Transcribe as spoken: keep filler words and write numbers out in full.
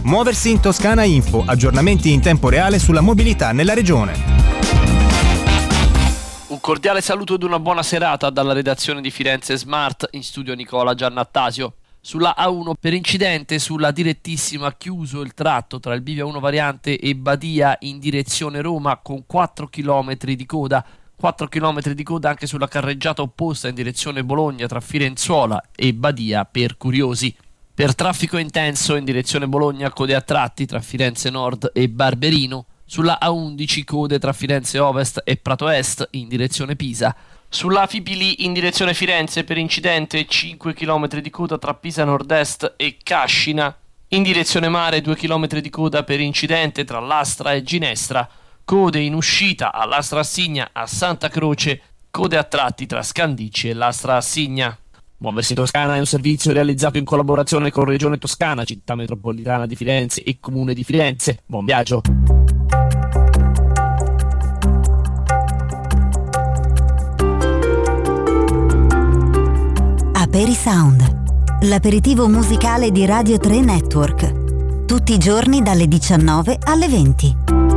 Muoversi in Toscana Info, aggiornamenti in tempo reale sulla mobilità nella regione. Un cordiale saluto ed una buona serata dalla redazione di Firenze Smart, in studio Nicola Giannattasio. Sulla A uno per incidente sulla direttissima chiuso il tratto tra il Bivio A uno variante e Badia in direzione Roma con quattro chilometri di coda. quattro chilometri di coda anche sulla carreggiata opposta in direzione Bologna tra Firenzuola e Badia per curiosi. Per traffico intenso in direzione Bologna code a tratti tra Firenze Nord e Barberino. Sulla A undici code tra Firenze Ovest e Prato Est in direzione Pisa. Sulla Fipili in direzione Firenze per incidente cinque chilometri di coda tra Pisa Nord-Est e Cascina. In direzione mare due chilometri di coda per incidente tra Lastra e Ginestra. Code in uscita a Lastra Assigna a Santa Croce. Code a tratti tra Scandicci e Lastra Assigna. Muoversi Toscana è un servizio realizzato in collaborazione con Regione Toscana, Città Metropolitana di Firenze e Comune di Firenze. Buon viaggio! Aperisound, l'aperitivo musicale di Radio tre Network. Tutti i giorni dalle diciannove alle venti.